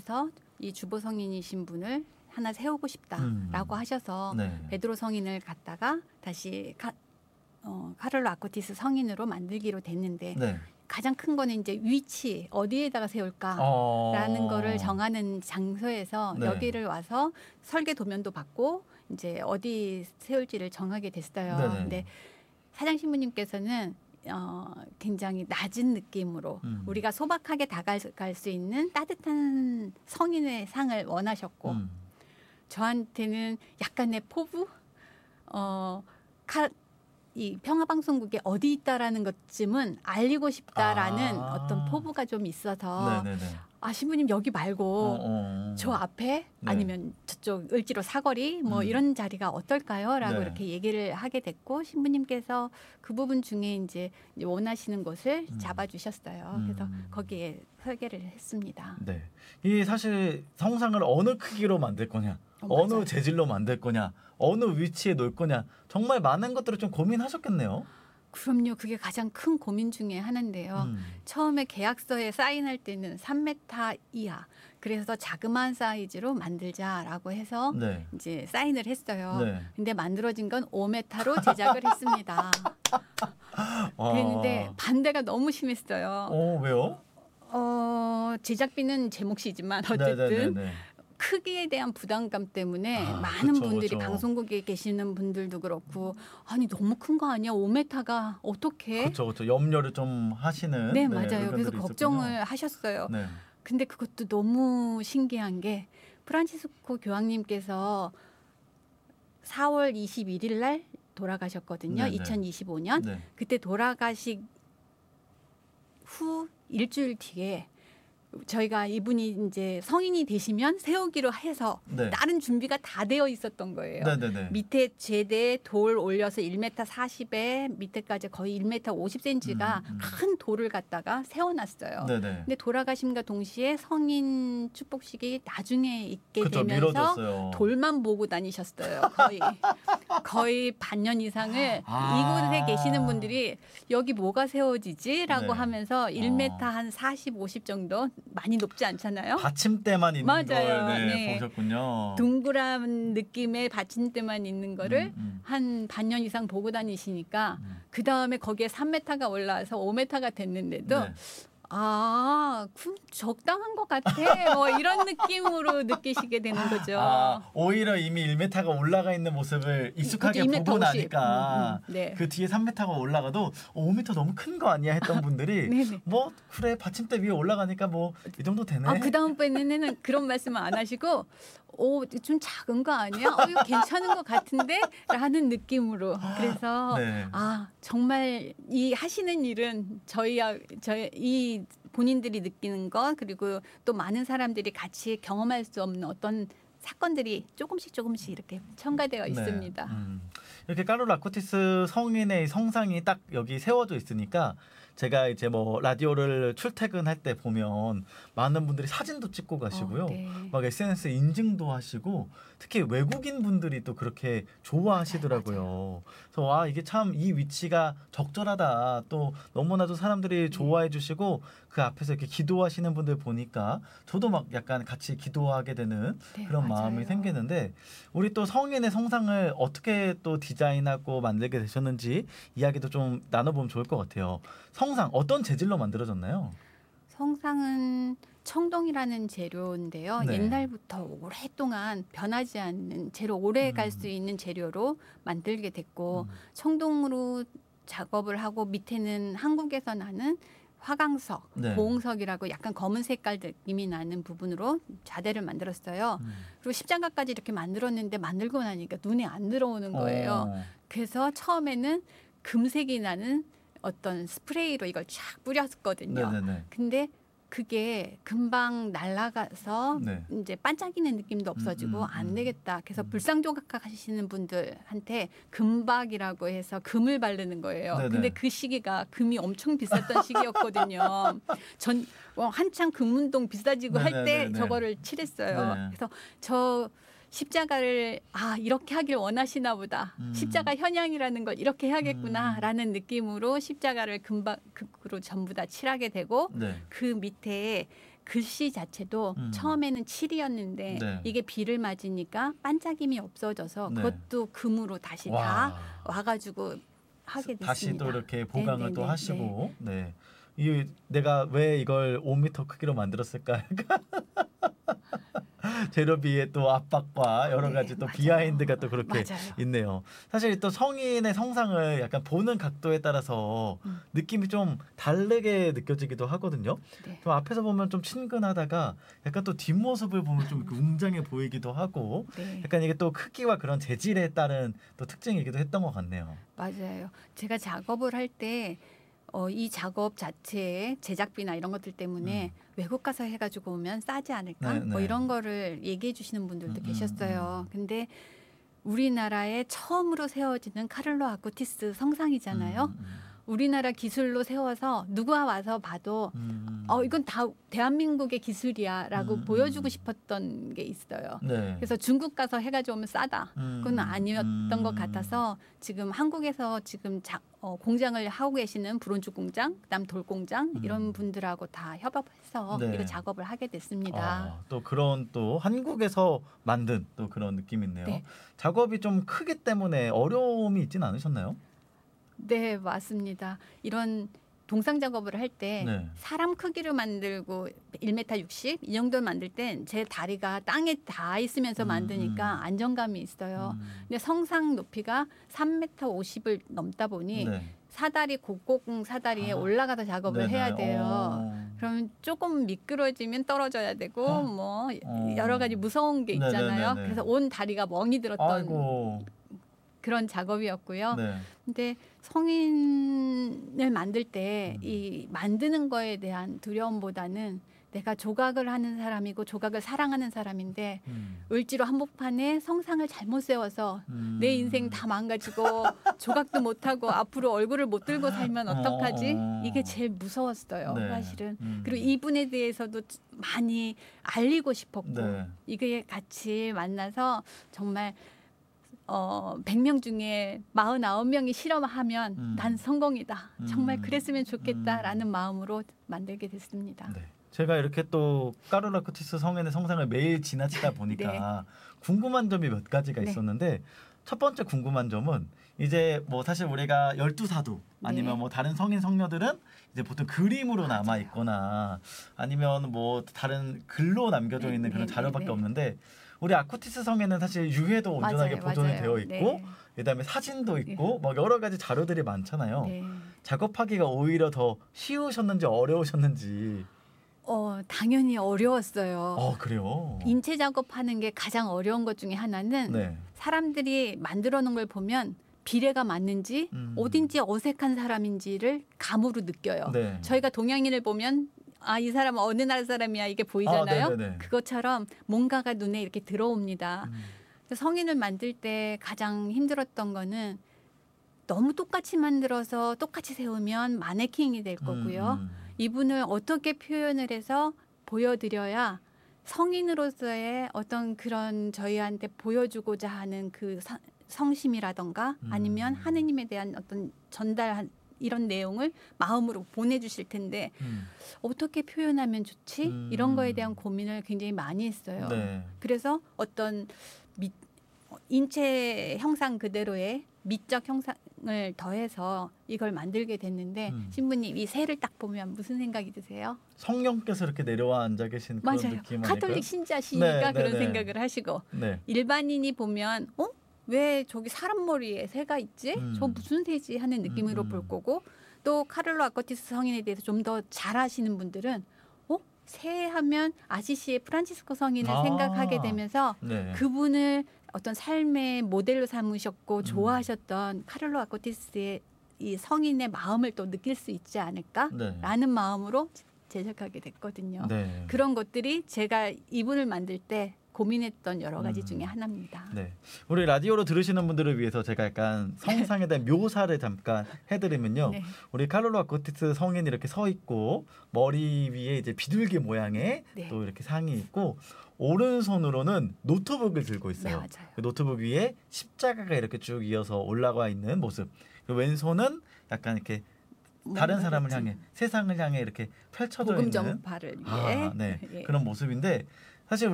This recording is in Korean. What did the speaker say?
하나님께서 이 주보 성인이신 분을 하나 세우고 싶다라고 하셔서 네. 베드로 성인을 갖다가 다시 카를로 아쿠티스 성인으로 만들기로 됐는데 네. 가장 큰 거는 이제 위치 어디에다가 세울까라는 거를 정하는 장소에서 네. 여기를 와서 설계 도면도 받고 이제 어디 세울지를 정하게 됐어요. 네네. 근데 사장 신부님께서는 굉장히 낮은 느낌으로 우리가 소박하게 다가갈 수 있는 따뜻한 성인의 상을 원하셨고 저한테는 약간의 포부 이 평화방송국에 어디 있다라는 것쯤은 알리고 싶다라는 어떤 포부가 좀 있어서 네네네. 신부님 여기 말고 저 앞에 네. 아니면 저쪽 을지로 사거리 뭐 이런 자리가 어떨까요? 라고 네. 이렇게 얘기를 하게 됐고 신부님께서 그 부분 중에 이제 원하시는 곳을 잡아주셨어요. 그래서 거기에 설계를 했습니다. 네. 이 사실 성상을 어느 크기로 만들 거냐, 어느 맞아요. 재질로 만들 거냐, 어느 위치에 놓을 거냐 정말 많은 것들을 좀 고민하셨겠네요. 그럼요. 그게 가장 큰 고민 중에 하나인데요. 처음에 계약서에 사인할 때는 3m 이하. 그래서 자그마한 사이즈로 만들자라고 해서 네. 이제 사인을 했어요. 네. 근데 만들어진 건 5m로 제작을 했습니다. 그랬는데 반대가 너무 심했어요. 왜요? 제작비는 제 몫이지만 어쨌든 네네네네. 크기에 대한 부담감 때문에 많은 그쵸, 분들이 그쵸. 방송국에 계시는 분들도 그렇고 아니 너무 큰 거 아니야 5m가 어떻게? 그렇죠. 염려를 좀 하시는. 네, 맞아요. 그래서 의견들이 걱정을 있었군요. 하셨어요. 네. 근데 그것도 너무 신기한 게 프란치스코 교황님께서 4월 21일 날 돌아가셨거든요. 네네. 2025년. 네. 그때 돌아가시 후 일주일 뒤에 저희가 이분이 이제 성인이 되시면 세우기로 해서 네. 다른 준비가 다 되어 있었던 거예요. 네네네. 밑에 제대에 돌 올려서 1m 40에 밑에까지 거의 1m 50cm가 큰 돌을 갖다가 세워놨어요. 네네. 근데 돌아가심과 동시에 성인 축복식이 나중에 있게 그쵸, 되면서 미뤄졌어요. 돌만 보고 다니셨어요. 거의 반년 이상을 아. 이곳에 계시는 분들이 여기 뭐가 세워지지라고 네. 하면서 1m 한 40, 50 정도 많이 높지 않잖아요. 받침대만 있는 맞아요. 걸 네. 보셨군요. 둥그란 느낌의 받침대만 있는 거를 한 반년 이상 보고 다니시니까 그 다음에 거기에 3m가 올라와서 5m가 됐는데도 네. 그럼 적당한 것 같아. 뭐 이런 느낌으로 느끼시게 되는 거죠. 오히려 이미 1m가 올라가 있는 모습을 익숙하게 그것도 1m 보고 50. 나니까 네. 그 뒤에 3m가 올라가도 5m 너무 큰 거 아니야 했던 분들이 네네. 뭐 그래 받침대 위에 올라가니까 뭐 이 정도 되네. 그 다음번에는 그런 말씀을 안 하시고 좀 작은 거 아니야? 이거 괜찮은 것 같은데? 라는 느낌으로. 그래서 네. 정말 이 하시는 일은 저희 이 본인들이 느끼는 것 그리고 또 많은 사람들이 같이 경험할 수 없는 어떤 사건들이 조금씩 이렇게 첨가되어 있습니다. 이렇게 카를로 아쿠티스 성인의 성상이 딱 여기 세워져 있으니까 제가 이제 뭐 라디오를 출퇴근할 때 보면 많은 분들이 사진도 찍고 가시고요. 네. 막 SNS 인증도 하시고 특히 외국인 분들이 또 그렇게 좋아하시더라고요. 맞아요. 그래서 이게 참 이 위치가 적절하다. 또 너무나도 사람들이 좋아해 주시고 그 앞에서 이렇게 기도하시는 분들 보니까 저도 막 약간 같이 기도하게 되는 네, 그런 맞아요. 마음이 생기는데 우리 또 성인의 성상을 어떻게 또 디자인하고 만들게 되셨는지 이야기도 좀 나눠보면 좋을 것 같아요. 성상 어떤 재질로 만들어졌나요? 성상은 청동이라는 재료인데요. 네. 옛날부터 오랫동안 변하지 않는 재료 오래 갈 수 있는 재료로 만들게 됐고 청동으로 작업을 하고 밑에는 한국에서 나는 화강석, 네. 보홍석이라고 약간 검은 색깔 느낌이 나는 부분으로 자대를 만들었어요. 그리고 십자가까지 이렇게 만들었는데 만들고 나니까 눈에 안 들어오는 거예요. 그래서 처음에는 금색이 나는 어떤 스프레이로 이걸 쫙 뿌렸거든요. 네네네. 근데 그게 금방 날아가서 네. 이제 반짝이는 느낌도 없어지고 안 되겠다. 그래서 불상조각 하시는 분들한테 금박이라고 해서 금을 바르는 거예요. 네네. 근데 그 시기가 금이 엄청 비쌌던 시기였거든요. 한창 금운동 비싸지고 할 때 네네네네. 저거를 칠했어요. 네. 그래서 저 십자가를 이렇게 하길 원하시나 보다. 십자가 현양이라는 걸 이렇게 해야겠구나라는 느낌으로 십자가를 금박으로 전부 다 칠하게 되고 네. 그 밑에 글씨 자체도 음. 처음에는 칠이었는데 네. 이게 비를 맞으니까 반짝임이 없어져서 네. 그것도 금으로 다시 다 와가지고 하게 됐습니다. 다시 또 이렇게 보강을 또 네네네. 하시고 네. 이 내가 왜 이걸 5m 크기로 만들었을까? 재료비의 또 압박과 여러 네, 가지 또 맞아요. 비하인드가 또 그렇게 맞아요. 있네요. 사실 또 성인의 성상을 약간 보는 각도에 따라서 느낌이 좀 다르게 느껴지기도 하거든요. 네. 또 앞에서 보면 좀 친근하다가 약간 또 뒷모습을 보면 좀 이렇게 웅장해 보이기도 하고 네. 약간 이게 또 크기와 그런 재질에 따른 또 특징이기도 했던 것 같네요. 맞아요. 제가 작업을 할 때 이 작업 자체의 제작비나 이런 것들 때문에 외국 가서 해가지고 오면 싸지 않을까? 네, 뭐 네. 이런 거를 얘기해 주시는 분들도 음, 계셨어요. 근데 우리나라에 처음으로 세워지는 카를로 아쿠티스 성상이잖아요. 우리나라 기술로 세워서 누가 와서 봐도 이건 다 대한민국의 기술이야라고 보여주고 싶었던 게 있어요. 네. 그래서 중국 가서 해가지고 오면 싸다. 그건 아니었던 것 같아서 지금 한국에서 지금 공장을 하고 계시는 브론즈 공장, 그다음 돌 공장 이런 분들하고 다 협업해서 네. 이거 작업을 하게 됐습니다. 또 그런 또 한국에서 만든 또 그런 느낌이 있네요. 네. 작업이 좀 크기 때문에 어려움이 있진 않으셨나요? 네, 맞습니다. 이런 동상 작업을 할 때 네. 사람 크기로 만들고 1m 60 이 정도를 만들 땐 제 다리가 땅에 닿아 있으면서 만드니까 안정감이 있어요. 근데 성상 높이가 3m 50을 넘다 보니 네. 사다리 곡곡 사다리에 아, 올라가서 작업을 네네. 해야 돼요. 그럼 조금 미끄러지면 떨어져야 되고 뭐 여러 가지 무서운 게 있잖아요. 네네네네. 그래서 온 다리가 멍이 들었던 아이고. 그런 작업이었고요. 네. 근데 성인을 만들 때 이 만드는 거에 대한 두려움보다는 내가 조각을 하는 사람이고 조각을 사랑하는 사람인데 을지로 한복판에 성상을 잘못 세워서 내 인생 다 망가지고 조각도 못하고 앞으로 얼굴을 못 들고 살면 어떡하지? 이게 제일 무서웠어요. 네. 사실은. 그리고 이분에 대해서도 많이 알리고 싶었고 네. 이게 같이 만나서 정말 100명 중에 49명이 실험하면 난 성공이다. 정말 그랬으면 좋겠다라는 마음으로 만들게 됐습니다. 네. 제가 이렇게 또 카를로 아쿠티스 성인의 성상을 매일 지나치다 보니까 궁금한 점이 몇 가지가 네. 있었는데 첫 번째 궁금한 점은 이제 뭐 사실 우리가 열두사도 아니면 네. 뭐 다른 성인 성녀들은 이제 보통 그림으로 맞아요. 남아 있거나 아니면 뭐 다른 글로 남겨져 있는 그런 자료밖에 없는데 우리 아쿠티스 성에는 사실 유해도 온전하게 맞아요. 보존이 맞아요. 되어 있고 네. 그다음에 사진도 있고 막 여러 가지 자료들이 많잖아요. 네. 작업하기가 오히려 더 쉬우셨는지 어려우셨는지. 당연히 어려웠어요. 그래요. 인체 작업하는 게 가장 어려운 것 중에 하나는 네. 사람들이 만들어 놓은 걸 보면 비례가 맞는지 어딘지 어색한 사람인지를 감으로 느껴요. 네. 저희가 동양인을 보면 이 사람은 어느 나라 사람이야 이게 보이잖아요. 네네네. 그것처럼 뭔가가 눈에 이렇게 들어옵니다. 성인을 만들 때 가장 힘들었던 거는 너무 똑같이 만들어서 똑같이 세우면 마네킹이 될 거고요. 이분을 어떻게 표현을 해서 보여드려야 성인으로서의 어떤 그런 저희한테 보여주고자 하는 그 성심이라던가 아니면 하느님에 대한 어떤 전달 이런 내용을 마음으로 보내주실 텐데 어떻게 표현하면 좋지? 이런 거에 대한 고민을 굉장히 많이 했어요. 네. 그래서 어떤 인체 형상 그대로의 미적 형상을 더해서 이걸 만들게 됐는데 신부님 이 새를 딱 보면 무슨 생각이 드세요? 성령께서 이렇게 내려와 앉아 계신 그런 맞아요. 느낌 아닐까요? 가톨릭 신자시니까 네, 그런 네, 네. 생각을 하시고 네. 일반인이 보면 왜 저기 사람 머리에 새가 있지? 저 무슨 새지? 하는 느낌으로 볼 거고 또 카를로 아쿠티스 성인에 대해서 좀 더 잘 아시는 분들은 새 하면 아시시의 프란치스코 성인을 생각하게 되면서 네. 그분을 어떤 삶의 모델로 삼으셨고 좋아하셨던 카를로 아쿠티스의 이 성인의 마음을 또 느낄 수 있지 않을까라는 마음으로 제작하게 됐거든요. 네. 그런 것들이 제가 이분을 만들 때 고민했던 여러 가지 중에 하나입니다. 네. 우리 라디오로 들으시는 분들을 위해서 제가 약간 성상에 대한 묘사를 잠깐 해드리면요. 네. 우리 카를로 아쿠티스 성인이 이렇게 서 있고 머리 위에 이제 비둘기 모양의 또 이렇게 상이 있고 오른손으로는 노트북을 들고 있어요. 네, 맞아요. 그 노트북 위에 십자가가 이렇게 쭉 이어서 올라가 있는 모습. 그리고 왼손은 약간 이렇게 다른 사람을 그렇지. 향해 세상을 향해 이렇게 펼쳐져 복음 있는 전파를 위해 네. 예. 그런 모습인데 사실